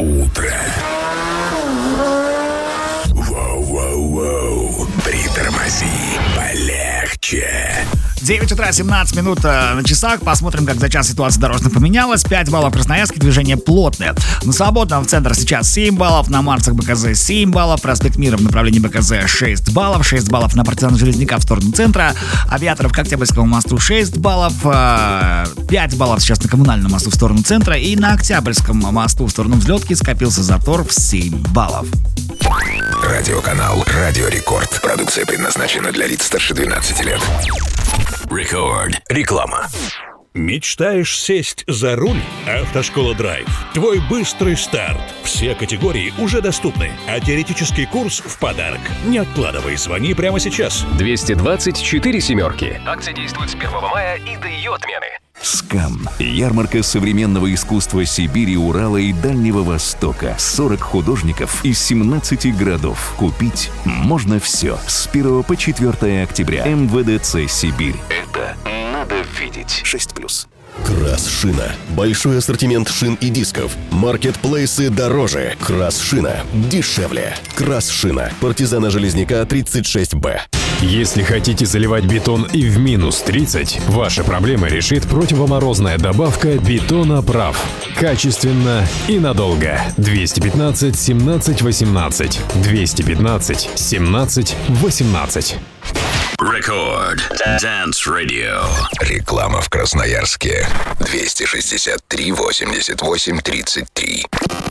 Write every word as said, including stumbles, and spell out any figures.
утро. Воу-воу-воу, притормози, полегче. девять утра, семнадцать минут на часах. Посмотрим, как за час ситуация дорожно поменялась. пять баллов в Красноярске, движение плотное. На Свободном в центр сейчас семь баллов, на Марсах БКЗ семь баллов, проспект Мира в направлении БКЗ шесть баллов, шесть баллов на Партизана Железняка в сторону центра, Авиаторов к Октябрьскому мосту шесть баллов, пять баллов сейчас на Коммунальном мосту в сторону центра, и на Октябрьском мосту в сторону Взлетки скопился затор в семь баллов. Радиоканал «Радио Рекорд». Продукция предназначена для лиц старше двенадцати лет. Рекорд. Реклама. Мечтаешь сесть за руль? Автошкола Драйв. Твой быстрый старт. Все категории уже доступны, а теоретический курс в подарок. Не откладывай, звони прямо сейчас. двести двадцать четыре семерки. Акция действует с первого мая и до ее отмены. СКАМ. Ярмарка современного искусства Сибири, Урала и Дальнего Востока. сорок художников из семнадцати городов. Купить можно все. С первого по четвёртое октября. МВДЦ «Сибирь». Это надо видеть. шесть плюс. Крас-шина. Большой ассортимент шин и дисков. Маркетплейсы дороже. Крас-шина дешевле. Крас-шина. Партизана Железняка тридцать шесть Б. Если хотите заливать бетон и в минус тридцать, ваши проблемы решит противоморозная добавка «Бетоноправ». Качественно и надолго. двести пятнадцать семнадцать восемнадцать. двести пятнадцать семнадцать восемнадцать. Рекорд. Dance Radio. Реклама в Красноярске. двести шестьдесят три восемьдесят восемь тридцать три.